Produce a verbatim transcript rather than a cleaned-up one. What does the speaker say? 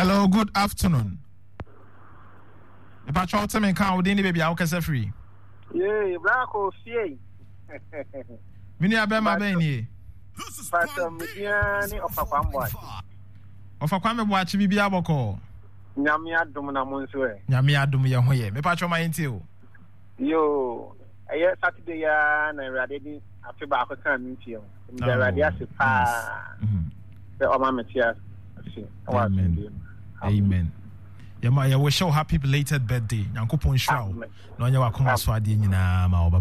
Hello, good afternoon. If I try to make out, then baby, I'll get free. Yeah, black or fee. Mini abema beni. Pastor Mediani of a Pamboy. Of a Kwame watch Bibi Aboko. Nyamia Domina Monsue. Nyamia Dumia Hoye. Me patch my intil. Yo, a year Saturday, and I read it after Baka meet you. The Radiasi Pa. The Omamatia. Amen. Amen. Yama, I wish you happy belated birthday. Yankupon Shroud. No, you are coming as far as